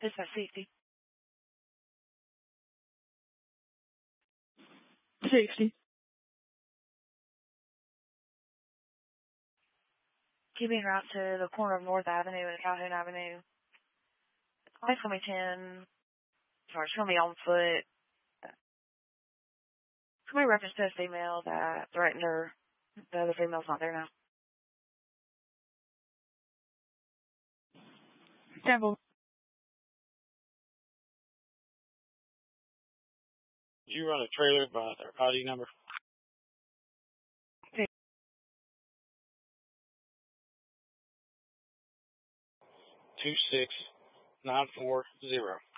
Dispatch safety. 60. Keeping route to the corner of North Avenue and Calhoun Avenue. It's going to be 10. Sorry, it's going to be on foot. Somebody reference to a female that threatened her. The other female's not there now. Temple. You run a trailer by their ID number? 26940.